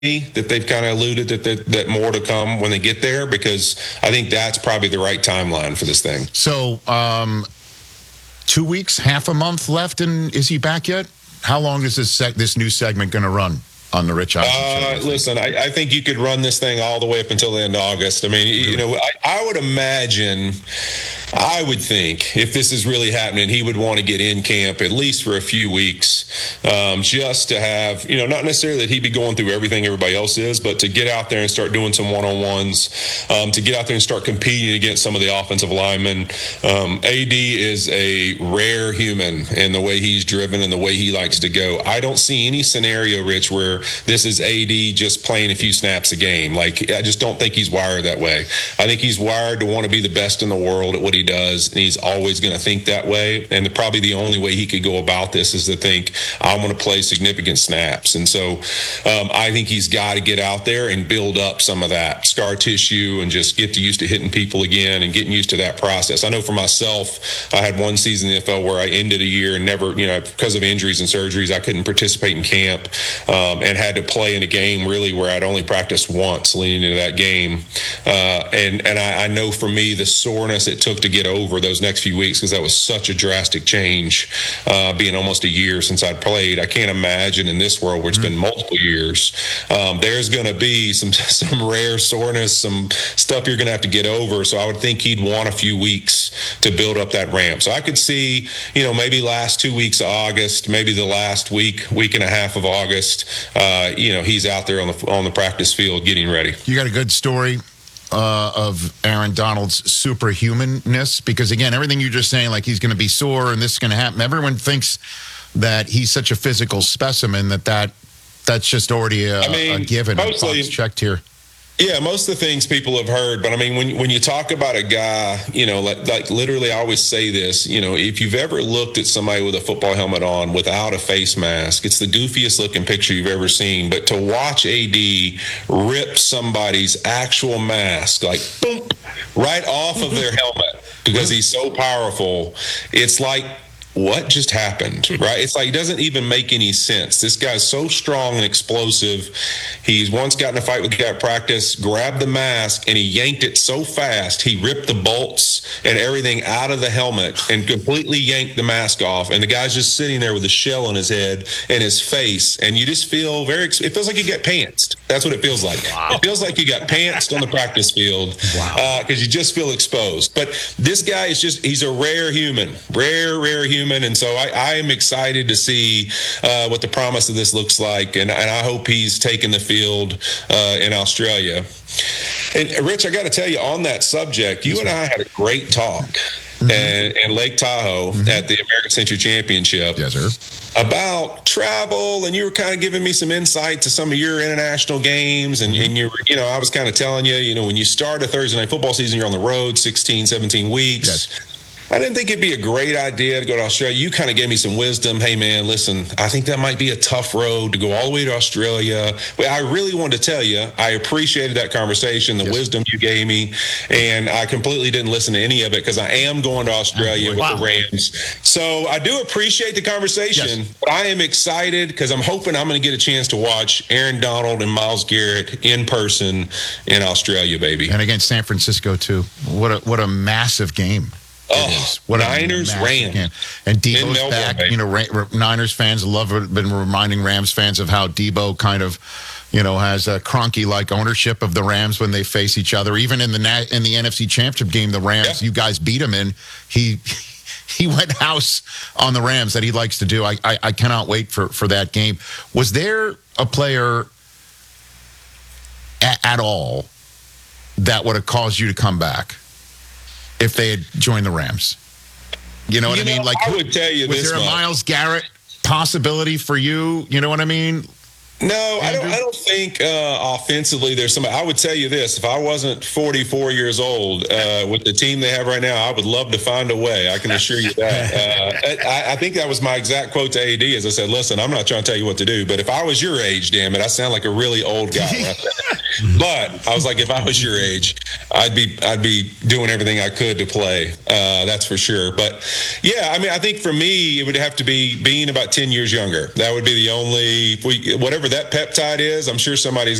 that they've kind of alluded that more to come when they get there, because I think that's probably the right timeline for this thing. So 2 weeks, half a month left, and is he back yet? How long is this new segment going to run on the Rich Eisen show? Listen, I think you could run this thing all the way up until the end of August. I mean, you know, I would imagine, I would think, if this is really happening, he would want to get in camp at least for a few weeks, just to have, you know, not necessarily that he'd be going through everything everybody else is, but to get out there and start doing some one-on-ones, to get out there and start competing against some of the offensive linemen. AD is a rare human in the way he's driven and the way he likes to go. I don't see any scenario, Rich, where this is AD just playing a few snaps a game. Like, I just don't think he's wired that way. I think he's wired to want to be the best in the world at what he does, and he's always going to think that way. And probably the only way he could go about this is to think, I'm going to play significant snaps. And so I think he's got to get out there and build up some of that scar tissue and just get used to hitting people again and getting used to that process. I know for myself, I had one season in the NFL where I ended a year and never, you know, because of injuries and surgeries, I couldn't participate in camp, and had to play in a game really where I'd only practiced once leading into that game. And I know for me, the soreness it took to get over those next few weeks, because that was such a drastic change, being almost a year since I'd played. I can't imagine in this world where it's been multiple years, there's going to be some rare soreness, some stuff you're going to have to get over. So I would think he'd want a few weeks to build up that ramp. So I could see, you know, maybe last 2 weeks of August, maybe the last week and a half of August, you know, he's out there on the practice field getting ready. You got a good story of Aaron Donald's superhumanness, because again, everything you're just saying, like he's going to be sore and this is going to happen, everyone thinks that he's such a physical specimen that's just already a given. Mostly checked here. Yeah, most of the things people have heard, but I mean, when you talk about a guy, you know, like literally, I always say this, you know, if you've ever looked at somebody with a football helmet on without a face mask, it's the goofiest looking picture you've ever seen. But to watch AD rip somebody's actual mask, like boom, right off of their helmet, because he's so powerful, it's like, what just happened, right? It's like, it doesn't even make any sense. This guy's so strong and explosive. He's once got in a fight with a guy at practice, grabbed the mask, and he yanked it so fast, he ripped the bolts and everything out of the helmet and completely yanked the mask off. And the guy's just sitting there with a shell on his head and his face. And you just feel it feels like you get pantsed. That's what it feels like. Wow. It feels like you got pantsed on the practice field. Wow. Because you just feel exposed. But this guy is he's a rare human, rare human. And so I am excited to see what the promise of this looks like. And I hope he's taking the field in Australia. And Rich, I got to tell you, on that subject, you and I had a great talk in Lake Tahoe at the American Century Championship. Yes, sir. About travel, and you were kind of giving me some insight to some of your international games, and you know, I was kind of telling you, you know, when you start a Thursday night football season, you're on the road 16, 17 weeks. Yes. I didn't think it'd be a great idea to go to Australia. You kind of gave me some wisdom. Hey, man, listen, I think that might be a tough road to go all the way to Australia. But I really wanted to tell you, I appreciated that conversation, the wisdom you gave me, and I completely didn't listen to any of it because I am going to Australia with the Rams. So I do appreciate the conversation, but I am excited because I'm hoping I'm going to get a chance to watch Aaron Donald and Myles Garrett in person in Australia, baby. And against San Francisco, too. What a massive game. What Niners, Rams. And Debo's back. Melbourne, you know, Niners fans been reminding Rams fans of how Debo kind of, you know, has a Kroenke-like ownership of the Rams when they face each other. Even in the NFC Championship game, the Rams, you guys beat him in. He went house on the Rams that he likes to do. I cannot wait for that game. Was there a player at all that would have caused you to come back if they had joined the Rams? You know what I mean? Like, I would tell you this. Was there a Myles Garrett possibility for you? You know what I mean? No, I don't think offensively there's somebody. I would tell you this. If I wasn't 44 years old with the team they have right now, I would love to find a way. I can assure you that. I think that was my exact quote to AD as I said, listen, I'm not trying to tell you what to do, but if I was your age, damn it, I sound like a really old guy. Right? But I was like, if I was your age, I'd be doing everything I could to play. That's for sure. But yeah, I mean, I think for me, it would have to be being about 10 years younger. That would be the only, whatever that peptide is. I'm sure somebody's